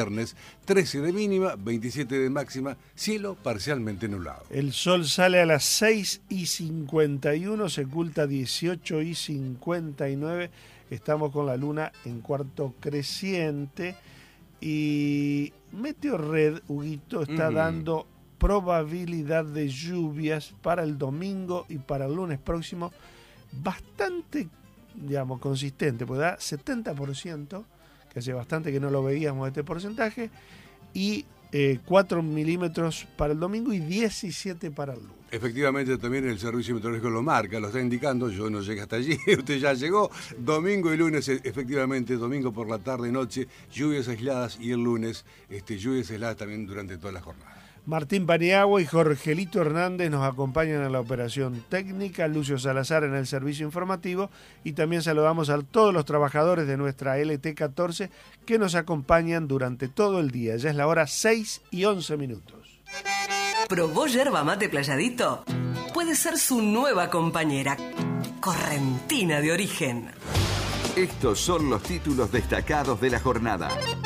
Viernes, 13 de mínima, 27 de máxima, cielo parcialmente nublado. El sol sale a las 6:51, se oculta 18:59. Estamos con la luna en cuarto creciente. Y Meteorred, Huguito, está dando probabilidad de lluvias para el domingo y para el lunes próximo bastante, digamos, consistente, porque da 70%, que hace bastante que no lo veíamos este porcentaje, y 4 milímetros para el domingo y 17 para el lunes. Efectivamente, también el servicio meteorológico lo marca, lo está indicando. Yo no llegué hasta allí, usted ya llegó. Domingo y lunes, efectivamente, domingo por la tarde y noche, lluvias aisladas, y el lunes lluvias aisladas también durante toda la jornada. Martín Paniagua y Jorgelito Hernández nos acompañan en la operación técnica, Lucio Salazar en el servicio informativo, y también saludamos a todos los trabajadores de nuestra LT14 que nos acompañan durante todo el día. Ya es la hora 6:11. ¿Probó yerba mate Playadito? Puede ser su nueva compañera, correntina de origen. Estos son los títulos destacados de la jornada.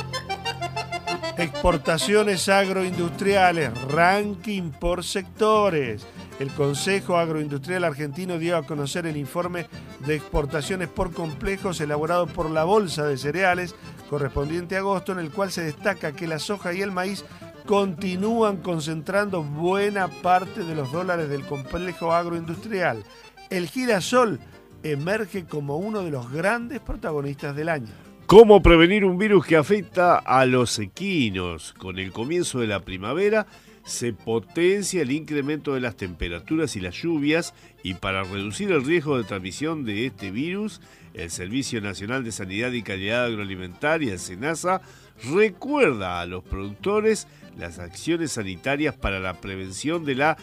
Exportaciones agroindustriales, ranking por sectores. El Consejo Agroindustrial Argentino dio a conocer el informe de exportaciones por complejos elaborado por la Bolsa de Cereales correspondiente a agosto, en el cual se destaca que la soja y el maíz continúan concentrando buena parte de los dólares del complejo agroindustrial. El girasol emerge como uno de los grandes protagonistas del año. ¿Cómo prevenir un virus que afecta a los equinos? Con el comienzo de la primavera se potencia el incremento de las temperaturas y las lluvias, y para reducir el riesgo de transmisión de este virus, el Servicio Nacional de Sanidad y Calidad Agroalimentaria, el SENASA, recuerda a los productores las acciones sanitarias para la prevención de la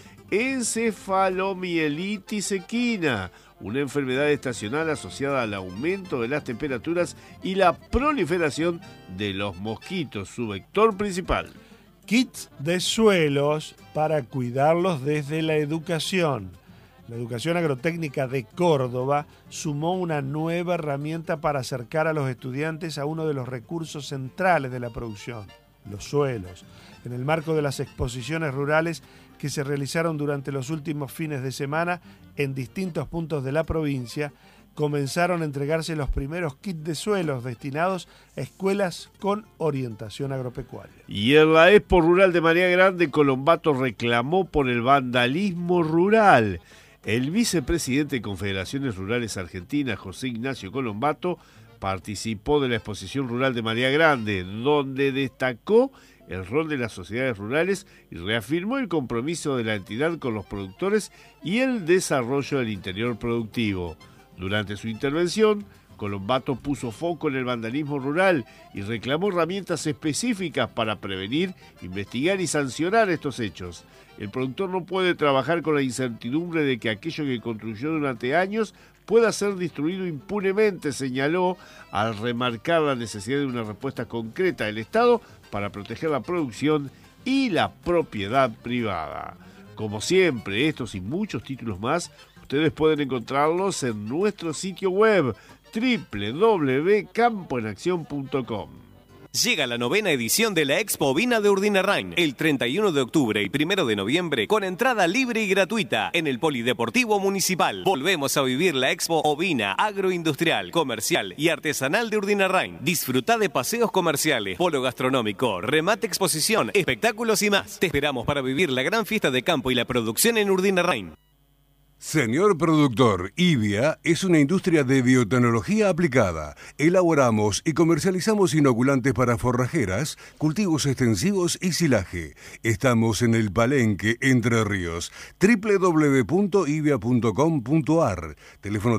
encefalomielitis equina, una enfermedad estacional asociada al aumento de las temperaturas y la proliferación de los mosquitos, su vector principal. Kits de suelos para cuidarlos desde la educación. La Educación Agrotécnica de Córdoba sumó una nueva herramienta para acercar a los estudiantes a uno de los recursos centrales de la producción, los suelos. En el marco de las exposiciones rurales que se realizaron durante los últimos fines de semana en distintos puntos de la provincia, comenzaron a entregarse los primeros kits de suelos destinados a escuelas con orientación agropecuaria. Y en la Expo Rural de María Grande, Colombato reclamó por el vandalismo rural. El vicepresidente de Confederaciones Rurales Argentinas, José Ignacio Colombato, participó de la exposición rural de María Grande, donde destacó el rol de las sociedades rurales y reafirmó el compromiso de la entidad con los productores y el desarrollo del interior productivo. Durante su intervención, Colombato puso foco en el vandalismo rural y reclamó herramientas específicas para prevenir, investigar y sancionar estos hechos. El productor no puede trabajar con la incertidumbre de que aquello que construyó durante años pueda ser destruido impunemente, señaló, al remarcar la necesidad de una respuesta concreta del Estado para proteger la producción y la propiedad privada. Como siempre, estos y muchos títulos más, ustedes pueden encontrarlos en nuestro sitio web www.campoenaccion.com. Llega la 9ª edición de la Expo Ovina de Urdinarrain, el 31 de octubre y 1 de noviembre, con entrada libre y gratuita en el Polideportivo Municipal. Volvemos a vivir la Expo Ovina, agroindustrial, comercial y artesanal de Urdinarrain. Disfruta de paseos comerciales, polo gastronómico, remate exposición, espectáculos y más. Te esperamos para vivir la gran fiesta de campo y la producción en Urdinarrain. Señor productor, IBIA es una industria de biotecnología aplicada. Elaboramos y comercializamos inoculantes para forrajeras, cultivos extensivos y silaje. Estamos en el Palenque, Entre Ríos. www.ibia.com.ar. Teléfono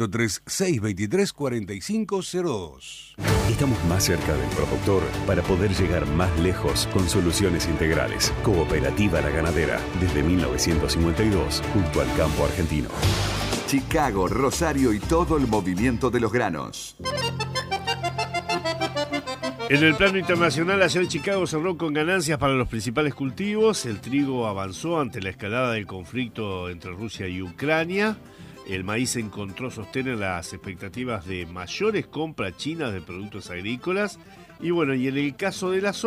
343-623-4502. Estamos más cerca del productor para poder llegar más lejos con soluciones integrales. Cooperativa La Ganadera, desde 1952, junto al campo argentino. Chicago, Rosario y todo el movimiento de los granos. En el plano internacional, ayer Chicago cerró con ganancias para los principales cultivos. El trigo avanzó ante la escalada del conflicto entre Rusia y Ucrania. El maíz encontró sostén en las expectativas de mayores compras chinas de productos agrícolas. Y bueno, y en el caso de la